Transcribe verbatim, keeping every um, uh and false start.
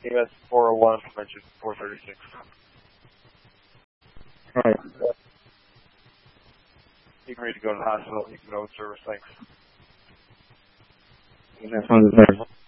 E M S four oh one, mentioned four thirty-six. Alright. You can ready to go to the hospital. You can go with service. Thanks. That sounds good.